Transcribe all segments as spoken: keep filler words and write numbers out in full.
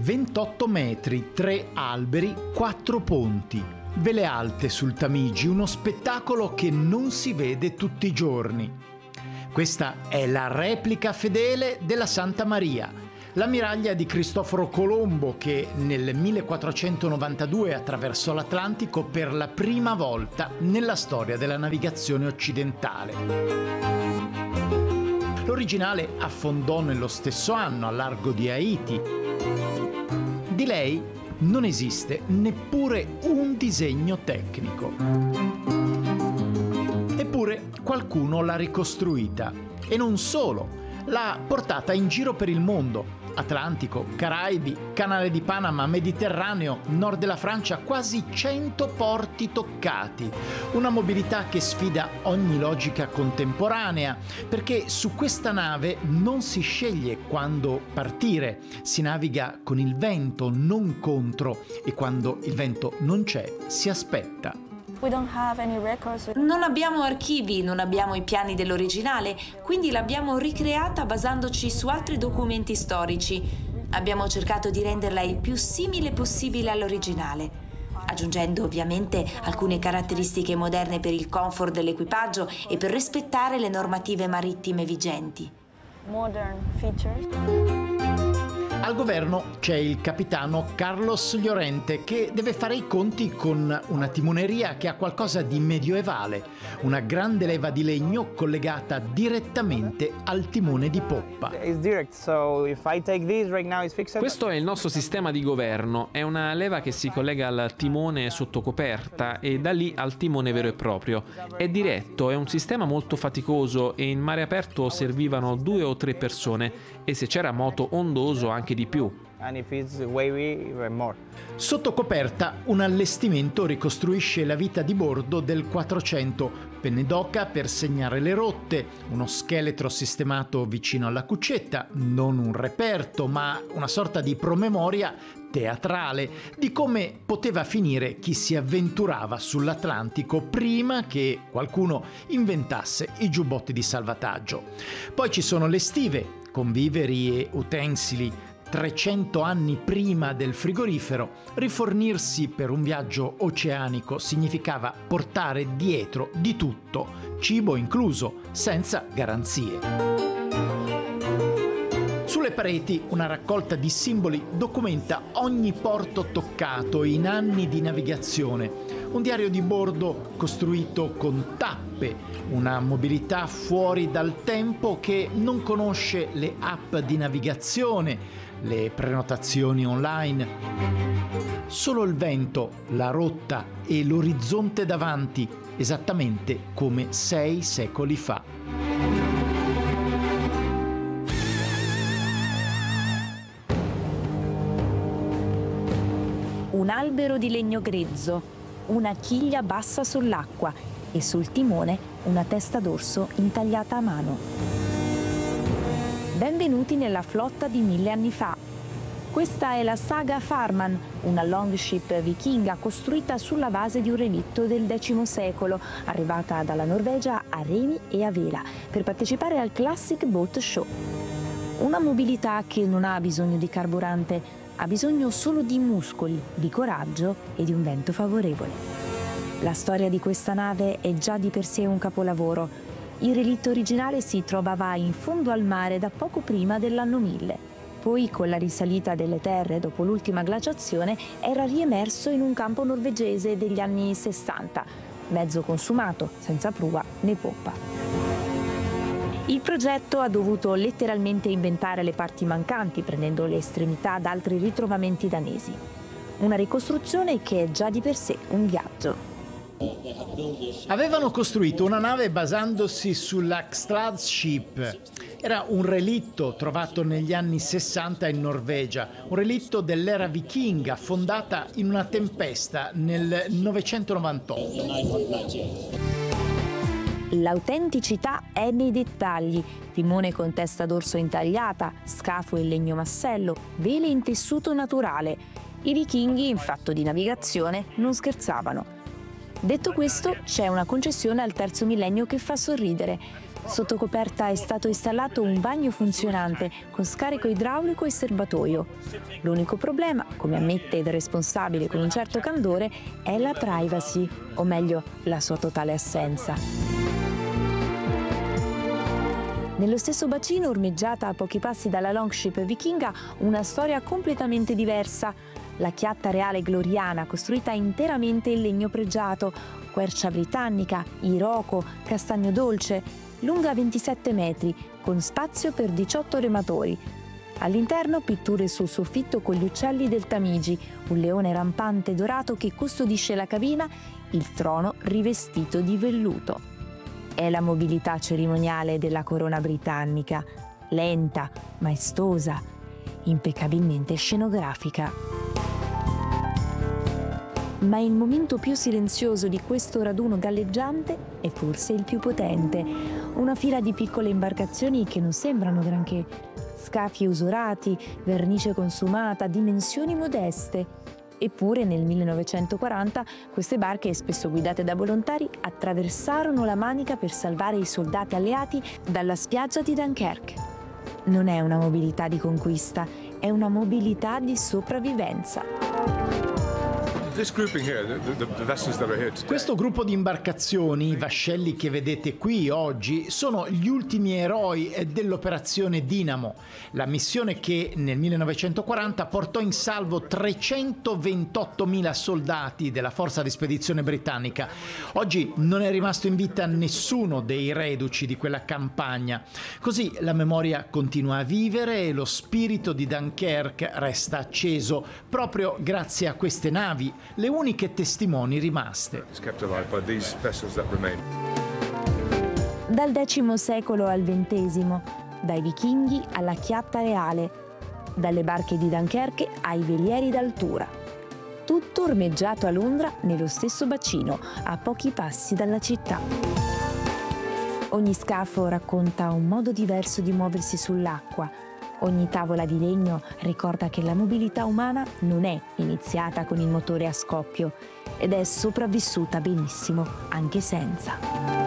ventotto metri, tre alberi, quattro ponti, vele alte sul Tamigi, uno spettacolo che non si vede tutti i giorni. Questa è la replica fedele della Santa Maria, l'ammiraglia di Cristoforo Colombo che nel millequattrocentonovantadue attraversò l'Atlantico per la prima volta nella storia della navigazione occidentale. L'originale affondò nello stesso anno al largo di Haiti. Di lei non esiste neppure un disegno tecnico. Eppure qualcuno l'ha ricostruita e non solo, l'ha portata in giro per il mondo. Atlantico, Caraibi, Canale di Panama, Mediterraneo, nord della Francia, quasi cento porti toccati. Una mobilità che sfida ogni logica contemporanea, perché su questa nave non si sceglie quando partire, si naviga con il vento, non contro, e quando il vento non c'è, si aspetta. Non abbiamo archivi, non abbiamo i piani dell'originale, quindi l'abbiamo ricreata basandoci su altri documenti storici. Abbiamo cercato di renderla il più simile possibile all'originale, aggiungendo ovviamente alcune caratteristiche moderne per il comfort dell'equipaggio e per rispettare le normative marittime vigenti. Modern features. Al governo c'è il capitano Carlos Llorente che deve fare i conti con una timoneria che ha qualcosa di medioevale, una grande leva di legno collegata direttamente al timone di poppa. Questo è il nostro sistema di governo, è una leva che si collega al timone sotto coperta e da lì al timone vero e proprio. È diretto, è un sistema molto faticoso e in mare aperto servivano due o tre persone e se c'era moto ondoso anche di più. Sotto coperta un allestimento ricostruisce la vita di bordo del quattrocento, penne d'oca per segnare le rotte, uno scheletro sistemato vicino alla cuccetta, non un reperto ma una sorta di promemoria teatrale di come poteva finire chi si avventurava sull'Atlantico prima che qualcuno inventasse i giubbotti di salvataggio. Poi ci sono le stive, con viveri e utensili. trecento anni prima del frigorifero, rifornirsi per un viaggio oceanico significava portare dietro di tutto, cibo incluso, senza garanzie. Sulle pareti una raccolta di simboli documenta ogni porto toccato in anni di navigazione. Un diario di bordo costruito con tappe, una mobilità fuori dal tempo che non conosce le app di navigazione, le prenotazioni online. Solo il vento, la rotta e l'orizzonte davanti, esattamente come sei secoli fa. Un albero di legno grezzo, una chiglia bassa sull'acqua e sul timone una testa d'orso intagliata a mano. Benvenuti nella flotta di mille anni fa. Questa è la Saga Farman, una longship vichinga costruita sulla base di un relitto del X secolo, arrivata dalla Norvegia a remi e a vela per partecipare al Classic Boat Show. Una mobilità che non ha bisogno di carburante, ha bisogno solo di muscoli, di coraggio e di un vento favorevole. La storia di questa nave è già di per sé un capolavoro. Il relitto originale si trovava in fondo al mare da poco prima dell'anno mille. Poi, con la risalita delle terre dopo l'ultima glaciazione, era riemerso in un campo norvegese degli anni sessanta, mezzo consumato, senza prua né poppa. Il progetto ha dovuto letteralmente inventare le parti mancanti, prendendo le estremità da altri ritrovamenti danesi. Una ricostruzione che è già di per sé un viaggio. Avevano costruito una nave basandosi sull'Akstradship. Era un relitto trovato negli anni sessanta in Norvegia, un relitto dell'era vichinga fondata in una tempesta nel novecentonovantotto. L'autenticità è nei dettagli: timone con testa d'orso intagliata, scafo in legno massello, vele in tessuto naturale. I vichinghi, in fatto di navigazione, non scherzavano. Detto questo, c'è una concessione al terzo millennio che fa sorridere. Sotto coperta è stato installato un bagno funzionante con scarico idraulico e serbatoio. L'unico problema, come ammette il responsabile con un certo candore, è la privacy, o meglio, la sua totale assenza. Nello stesso bacino, ormeggiata a pochi passi dalla Longship vichinga, una storia completamente diversa. La chiatta reale gloriana, costruita interamente in legno pregiato, quercia britannica, iroko, castagno dolce, lunga ventisette metri, con spazio per diciotto rematori. All'interno pitture sul soffitto con gli uccelli del Tamigi, un leone rampante dorato che custodisce la cabina, il trono rivestito di velluto. È la mobilità cerimoniale della corona britannica, lenta, maestosa, impeccabilmente scenografica. Ma il momento più silenzioso di questo raduno galleggiante è forse il più potente. Una fila di piccole imbarcazioni che non sembrano granché. Scafi usurati, vernice consumata, dimensioni modeste. Eppure nel millenovecentoquaranta queste barche, spesso guidate da volontari, attraversarono la Manica per salvare i soldati alleati dalla spiaggia di Dunkerque. Non è una mobilità di conquista, è una mobilità di sopravvivenza. Questo gruppo di imbarcazioni, i vascelli che vedete qui oggi, sono gli ultimi eroi dell'operazione Dinamo, la missione che nel millenovecentoquaranta portò in salvo trecentoventottomila soldati della forza di spedizione britannica. Oggi non è rimasto in vita nessuno dei reduci di quella campagna. Così la memoria continua a vivere e lo spirito di Dunkerque resta acceso proprio grazie a queste navi, le uniche testimoni rimaste. Dal X secolo al ventesimo, dai vichinghi alla chiatta reale, dalle barche di Dunkerque ai velieri d'altura. Tutto ormeggiato a Londra nello stesso bacino, a pochi passi dalla città. Ogni scafo racconta un modo diverso di muoversi sull'acqua. Ogni tavola di legno ricorda che la mobilità umana non è iniziata con il motore a scoppio ed è sopravvissuta benissimo anche senza.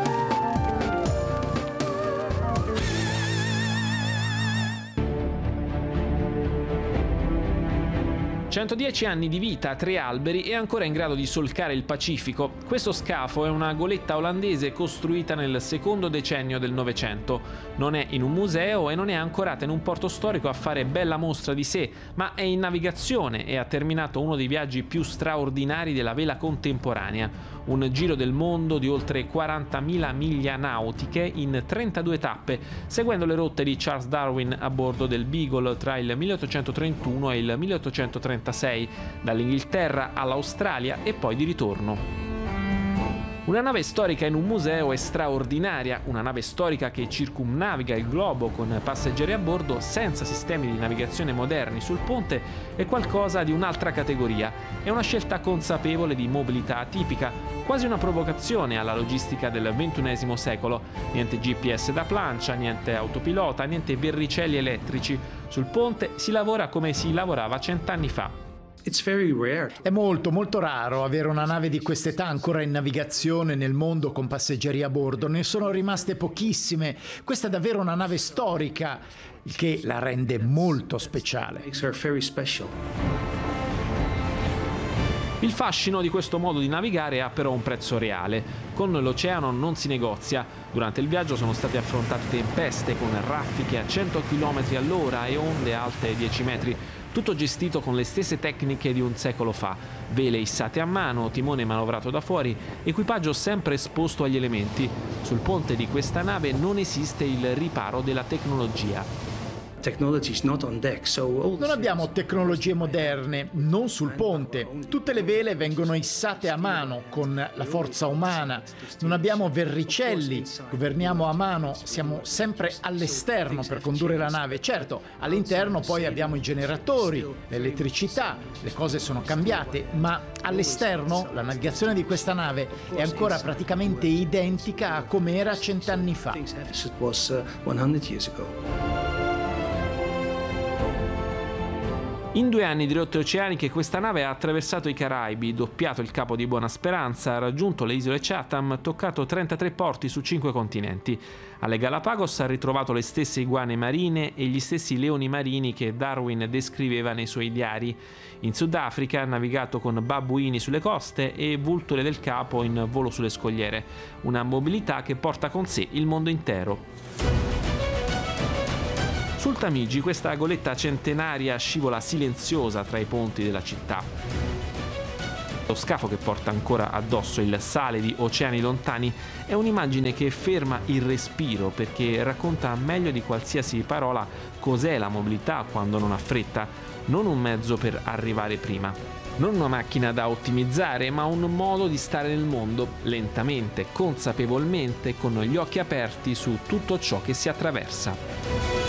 centodieci anni di vita a tre alberi e ancora in grado di solcare il Pacifico. Questo scafo è una goletta olandese costruita nel secondo decennio del Novecento. Non è in un museo e non è ancorata in un porto storico a fare bella mostra di sé, ma è in navigazione e ha terminato uno dei viaggi più straordinari della vela contemporanea. Un giro del mondo di oltre quarantamila miglia nautiche in trentadue tappe, seguendo le rotte di Charles Darwin a bordo del Beagle tra il milleottocentotrentuno e il milleottocentotrentasei, dall'Inghilterra all'Australia e poi di ritorno. Una nave storica in un museo è straordinaria, una nave storica che circumnaviga il globo con passeggeri a bordo senza sistemi di navigazione moderni sul ponte è qualcosa di un'altra categoria. È una scelta consapevole di mobilità atipica, quasi una provocazione alla logistica del ventunesimo secolo. Niente G P S da plancia, niente autopilota, niente verricelli elettrici. Sul ponte si lavora come si lavorava cent'anni fa. È molto molto raro avere una nave di quest'età ancora in navigazione nel mondo con passeggeri a bordo, ne sono rimaste pochissime. Questa è davvero una nave storica, il che la rende molto speciale. Il fascino di questo modo di navigare ha però un prezzo reale. Con l'oceano non si negozia. Durante il viaggio sono state affrontate tempeste con raffiche a cento chilometri all'ora e onde alte dieci metri. Tutto gestito con le stesse tecniche di un secolo fa. Vele issate a mano, timone manovrato da fuori, equipaggio sempre esposto agli elementi. Sul ponte di questa nave non esiste il riparo della tecnologia. Non abbiamo tecnologie moderne, non sul ponte. Tutte le vele vengono issate a mano con la forza umana. Non abbiamo verricelli, governiamo a mano, siamo sempre all'esterno per condurre la nave. Certo, all'interno poi abbiamo i generatori, l'elettricità, le cose sono cambiate, ma all'esterno la navigazione di questa nave è ancora praticamente identica a come era cent'anni fa. In due anni di rotte oceaniche questa nave ha attraversato i Caraibi, doppiato il Capo di Buona Speranza, raggiunto le isole Chatham, toccato trentatré porti su cinque continenti. Alle Galapagos ha ritrovato le stesse iguane marine e gli stessi leoni marini che Darwin descriveva nei suoi diari. In Sudafrica ha navigato con babbuini sulle coste e vulture del capo in volo sulle scogliere, una mobilità che porta con sé il mondo intero. Sul Tamigi questa goletta centenaria scivola silenziosa tra i ponti della città. Lo scafo che porta ancora addosso il sale di oceani lontani è un'immagine che ferma il respiro perché racconta meglio di qualsiasi parola cos'è la mobilità quando non ha fretta, non un mezzo per arrivare prima. Non una macchina da ottimizzare, ma un modo di stare nel mondo, lentamente, consapevolmente, con gli occhi aperti su tutto ciò che si attraversa.